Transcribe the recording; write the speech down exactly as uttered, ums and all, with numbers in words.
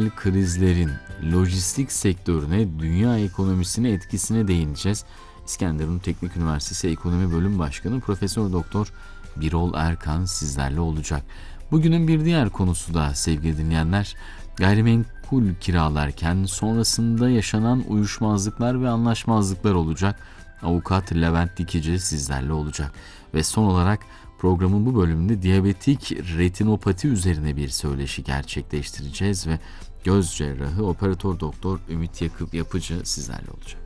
küresel krizlerin lojistik sektörüne, dünya ekonomisine etkisine değineceğiz. İskenderun Teknik Üniversitesi Ekonomi Bölüm Başkanı Profesör Doktor Birol Erkan sizlerle olacak. Bugünün bir diğer konusu da sevgili dinleyenler, gayrimenkul kiralarken sonrasında yaşanan uyuşmazlıklar ve anlaşmazlıklar olacak. Avukat Levent Dikici sizlerle olacak. Ve son olarak programın bu bölümünde diyabetik retinopati üzerine bir söyleşi gerçekleştireceğiz ve göz cerrahı operatör doktor Ümit Yakıp Yapıcı sizlerle olacak.